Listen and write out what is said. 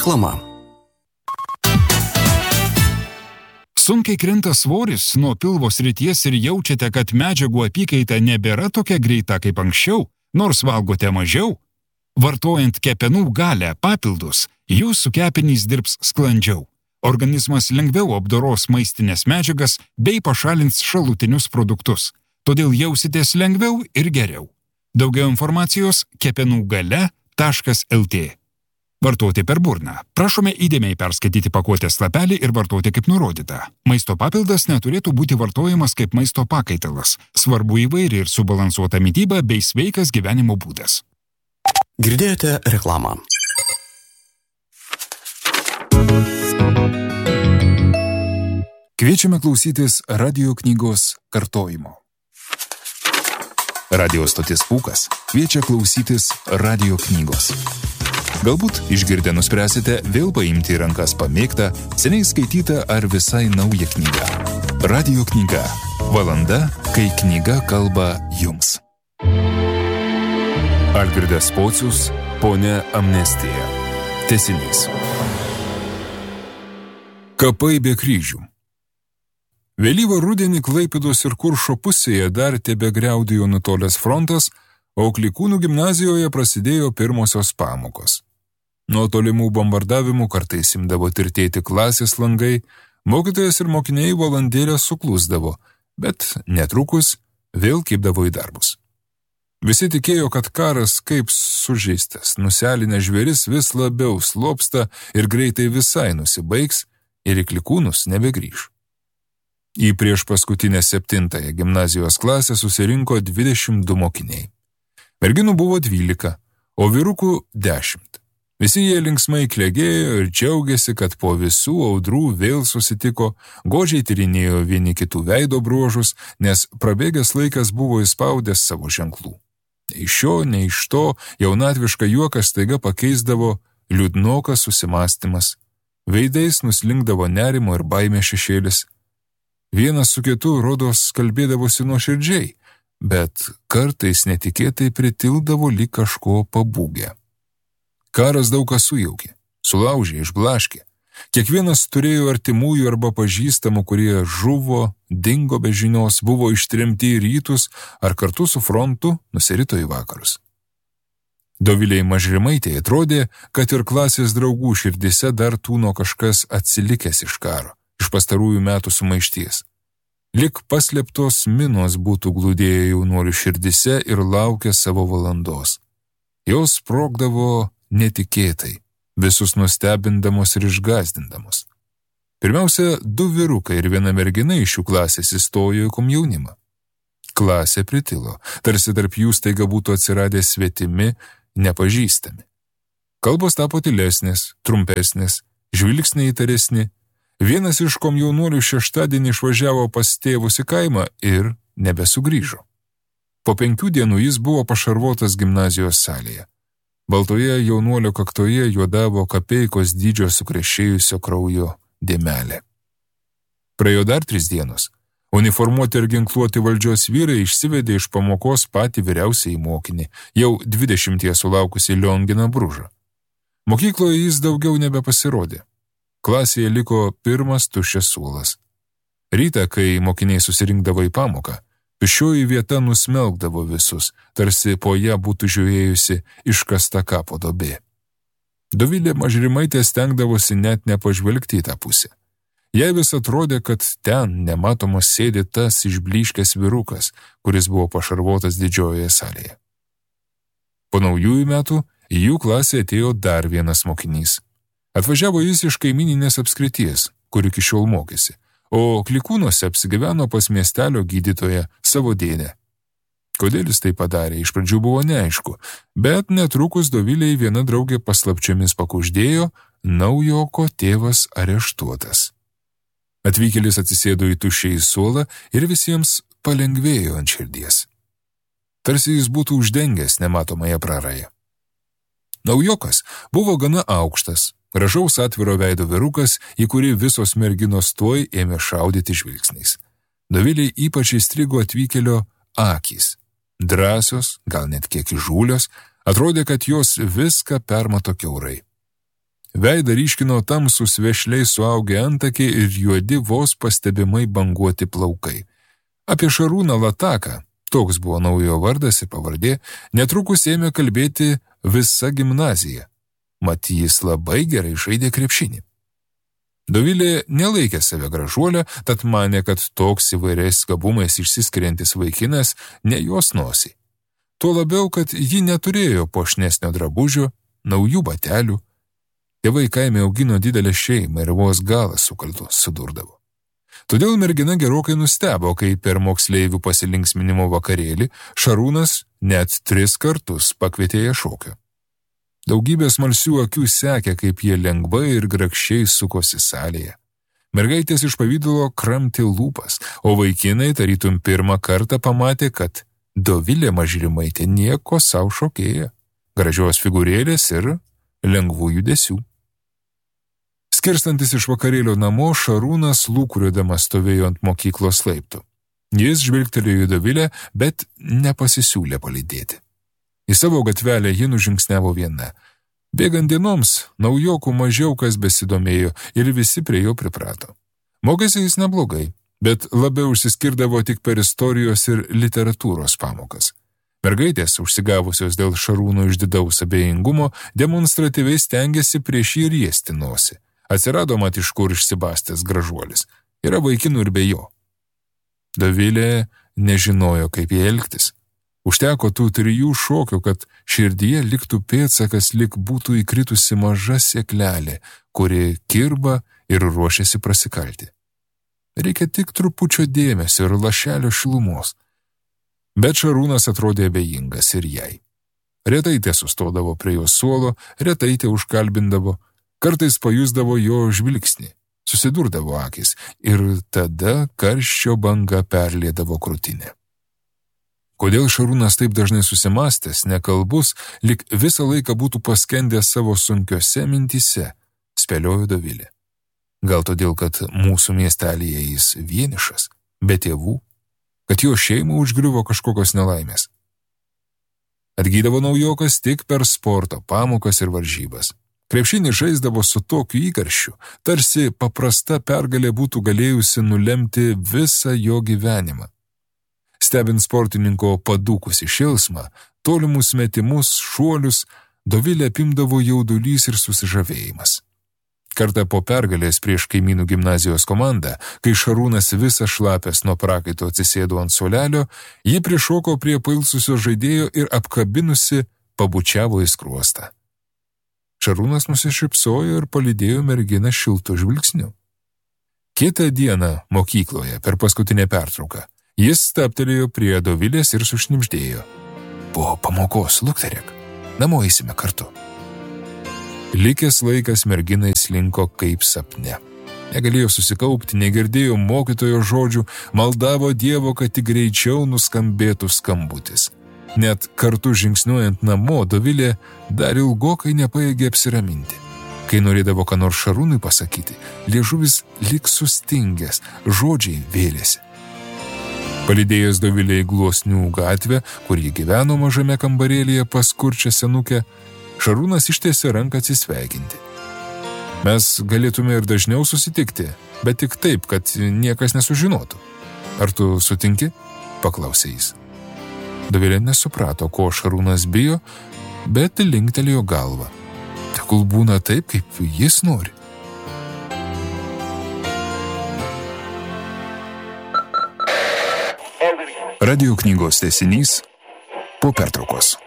Reklama. Sunkiai krenta svoris nuo pilvo srities ir jaučiate, kad medžiagų apykaita nebėra tokia greita kaip anksčiau, nors valgote mažiau? Vartojant kepenų galę papildus, jūsų kepenys dirbs sklandžiau. Organizmas lengviau apdoros maistinės medžiagas bei pašalins šalutinius produktus. Todėl jausitės lengviau ir geriau. Daugiau informacijos kepenugale.lt. Vartoti per burną. Prašome įdėmiai perskaityti pakuotės lapelį ir vartoti kaip nurodyta. Maisto papildas neturėtų būti vartojamas kaip maisto pakaitalas. Svarbu įvairi ir subalansuota mityba bei sveikas gyvenimo būdas. Girdėjote reklamą. Kviečiame klausytis radio knygos kartojimo. Radio stotis Pūkas kviečia klausytis radio knygos. Galbūt išgirdę nuspręsite vėl paimti į rankas pamėgtą, seniai skaitytą ar visai naują knygą. Radio knyga. Valanda, kai knyga kalba jums. Algirdas Pocius, Ponia Amnestija. Tęsinys. Kapai be kryžių. Vėlyvą rudenį Klaipėdos ir Kuršo pusėje dar tebegriaudėjo nutolęs frontas, o Klikūnų gimnazijoje prasidėjo pirmosios pamokos. Nuo tolimų bombardavimų kartais imdavo tirtėti klasės langai, mokytojas ir mokiniai valandėlę suklusdavo, bet netrukus vėl kibdavo į darbus. Visi tikėjo, kad karas kaip sužeistas, nuselinęs žvėris vis labiau slopsta ir greitai visai nusibaigs ir į Klikūnus nebegrįš. Į prieš paskutinę 7 gimnazijos klasę susirinko 22 mokiniai. Merginų buvo 12, o vyrukų 10. Visi jie linksmai klegėjo ir džiaugiasi, kad po visų audrų vėl susitiko, godžiai tyrinėjo vieni kitų veido bruožus, nes prabėgęs laikas buvo įspaudęs savo ženklų. Nei iš šio, nei iš to jaunatvišką juoką staiga pakeisdavo liūdnokas susimąstymas. Veidais nuslinkdavo nerimo ir baimė šešėlis. Vienas su kitu rodos kalbėdavosi nuoširdžiai, bet kartais netikėtai pritildavo lyg kažko pabūgę. Karas daug ką sujaukė, sulaužė, išblaškė. Kiekvienas turėjo artimųjų arba pažįstamų, kurie žuvo, dingo be žinios, buvo ištremti į rytus ar kartu su frontu nusirito į vakarus. Dovilei Mažrimaitei atrodė, kad ir klasės draugų širdise dar tūno kažkas atsilikęs iš karo, iš pastarųjų metų sumaišties. Lik paslėptos minos būtų glūdėję jaunuolių širdise ir laukė savo valandos. Jos sprogdavo netikėtai, visus nustebindamos ir išgąsdindamos. Pirmiausia, 2 vyrukai ir 1 mergina iš jų klasės įstojo į komjaunimą. Klasė pritilo, tarsi tarp jų staiga būtų atsiradę svetimi, nepažįstami. Kalbos tapo tylesnės, trumpesnės, žvilgsniai įtaresni. Vienas iš komjaunuolių šeštadienį išvažiavo pas tėvus į kaimą ir nebesugrįžo. Po 5 dienų jis buvo pašarvotas gimnazijos salėje. Baltoje jaunuolio kaktoje juodavo kapeikos dydžio sukrešėjusio kraujo dėmelė. Praėjo dar 3 dienos. Uniformuoti ir ginkluoti valdžios vyrai išsivedė iš pamokos patį vyriausiąjį mokinį, jau 20 sulaukusį Lionginą Bružą. Mokykloje jis daugiau nebepasirodė. Klasėje liko 1 tuščias suolas. Rytą, kai mokiniai susirinkdavo į pamoką, tuščioji vieta nusmelkdavo visus, tarsi po ją būtų žiūrėjusi iškasta kapo duobė. Dovilė Mažrimaitė stengdavosi net nepažvelgti į tą pusę. Jai vis atrodė, kad ten nematomos sėdi tas išblyškęs vyrukas, kuris buvo pašarvotas didžiojoje salėje. Po naujųjų metų į jų klasę atėjo dar 1 mokinys. Atvažiavo jis iš kaimyninės apskrities, kur iki šiol mokėsi, o Klikūnuose apsigyveno pas miestelio gydytoją savo dėdę. Kodėl jis tai padarė, iš pradžių buvo neaišku, bet netrukus Doviliai viena draugė paslapčiomis pakuždėjo, naujoko tėvas areštuotas. Atvykėlis atsisėdo į tuščią suolą ir visiems palengvėjo ant širdies. Tarsi jis būtų uždengęs nematomąją prarają. Naujokas buvo gana aukštas, gražaus atviro veido vyrukas, į kurį visos merginos tuoj ėmė šaudyti žvilgsniais. Doviliai ypač įstrigo atvykėlio akys. Drąsios, gal net kiek įžūlios, atrodė, kad jos viską permato kiaurai. Veidą ryškino tamsūs vešliai suaugę antakiai ir juodi vos pastebimai banguoti plaukai. Apie Šarūną Lataką, toks buvo naujo vardas ir pavardė, netrukus ėmė kalbėti visa gimnazija. Mat jis labai gerai žaidė krepšinį. Dovilė nelaikė save gražuolę, tad manė, kad toks įvairiais gabumais išsiskiriantis vaikinas ne jos nosį. Tuo labiau, kad ji neturėjo puošnesnio drabužio, naujų batelių. Tėvai kaime augino didelę šeimą ir vos galas sukaltų sudurdavo. Todėl mergina gerokai nustebo, kai per moksleivių pasilinksminimo vakarėlį Šarūnas net 3 kartus pakvietė ją šokio. Daugybė smalsių akių sekė, kaip jie lengvai ir grakščiai sukosi salėje. Mergaitės iš pavydulo kramtė lūpas, o vaikinai tarytum pirmą kartą pamatė, kad Dovilė Mažrimaitė nieko sau šokėja, gražios figūrėlės ir lengvų judesių. Skirstantis iš vakarėlio namo, Šarūnas lūkuriodamas stovėjo ant mokyklos laiptų. Jis žvilgtelėjo į Dovilę, bet nepasisiūlė palydėti. Į savo gatvelę ji nužingsniavo viena. Bėgant dienoms, naujokų mažiau kas besidomėjo ir visi prie jo priprato. Mokėsi jis neblogai, bet labiau užsiskirdavo tik per istorijos ir literatūros pamokas. Mergaitės, užsigavusios dėl Šarūno išdidaus abejingumo, demonstratyviai stengėsi prieš jį riesti nosį. Atsirado mat iš kur išsibastęs gražuolis. Yra vaikinų ir be jo. Dovilė nežinojo, kaip jie elgtis. Užteko tų 3 šokių, kad širdyje liktų pėdsakas, lyg būtų įkritusi maža sėklelė, kuri kirba ir ruošiasi prasikalti. Reikia tik trupučio dėmesio ir lašelio šilumos. Bet Šarūnas atrodė abejingas ir jai. Retai te sustodavo prie jo suolo, retai te užkalbindavo, kartais pajusdavo jo žvilgsnį, susidurdavo akis ir tada karščio banga perliedavo krūtinę. Kodėl Šarūnas taip dažnai susimastęs, nekalbus, lyg visą laiką būtų paskendęs savo sunkiose mintyse, spėliojo Dovilė. Gal todėl, kad mūsų miestelyje jis vienišas, be tėvų, kad jo šeimą užgriuvo kažkokios nelaimės. Atgydavo naujokas tik per sporto pamokas ir varžybas. Krepšinį žaisdavo su tokiu įkarščiu, tarsi paprasta pergalė būtų galėjusi nulemti visą jo gyvenimą. Stebint sportininko padūkusi šėlsmą, tolimus metimus, šuolius, Dovilę apimdavo jaudulys ir susižavėjimas. Kartą po pergalės prieš kaimynų gimnazijos komandą, kai Šarūnas visas šlapęs nuo prakaito atsisėdo ant suolelio, ji prišoko prie pailsusio žaidėjo ir apkabinusi pabučiavo į skruostą. Šarūnas nusišypsojo ir palydėjo merginą šiltu žvilgsniu. Kitą dieną mokykloje per paskutinę pertrauką jis stabtelėjo prie Dovilės ir sušnibždėjo. Po pamokos, lukterėk, namo eisime kartu. Likęs laikas merginai slinko kaip sapne. Negalėjo susikaupti, negirdėjo mokytojo žodžių, maldavo Dievo, kad tik greičiau nuskambėtų skambutis. Net kartu žingsniuojant namo, Dovilė dar ilgokai nepajėgė apsiraminti. Kai norėdavo ką nors Šarūnui pasakyti, liežuvis lyg sustingęs, žodžiai vėlėsi. Palydėjęs Dovilę į Gluosnių gatvę, kur ji gyveno mažame kambarėlyje pas kurčią senukę, Šarūnas ištiesė ranką atsisveikinti. Mes galėtume ir dažniau susitikti, bet tik taip, kad niekas nesužinotų. Ar tu sutinki? Paklausė jis. Dovilė nesuprato, ko Šarūnas bijo, bet linktelėjo galvą. Tegul būna taip, kaip jis nori. Radio knygos tęsinys po pertraukos.